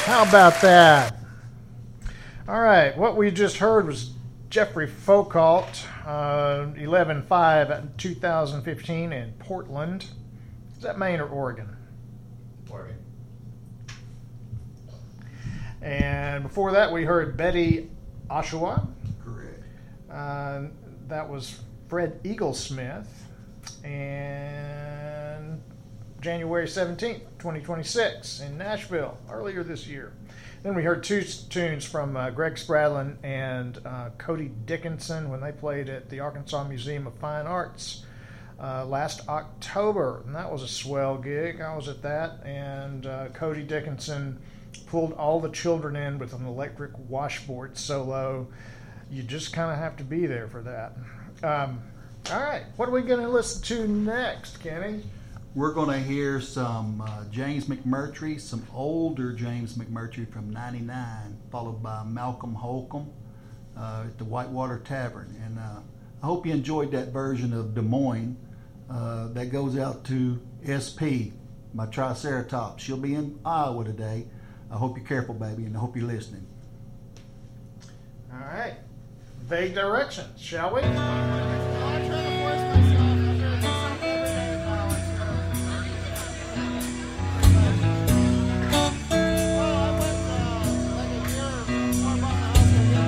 How about that? All right, what we just heard was Jeffrey Foucault, 11-5 2015 in Portland. Is that Maine or Oregon? Oregon. And before that, we heard Betty Oshawa. Correct. That was Fred Eaglesmith. And January 17th, 2026 in Nashville, earlier this year. Then we heard two tunes from Greg Spradlin and Cody Dickinson when they played at the Arkansas Museum of Fine Arts last October. And that was a swell gig. I was at that. And Cody Dickinson pulled all the children in with an electric washboard solo. You just kind of have to be there for that. All right, what are we going to listen to next, Kenny? We're going to hear some James McMurtry, some older James McMurtry from '99, followed by Malcolm Holcomb at the Whitewater Tavern. And I hope you enjoyed that version of Des Moines. That goes out to SP, my Triceratops. She'll be in Iowa today. I hope you're careful, baby, and I hope you're listening. All right, vague directions, shall we?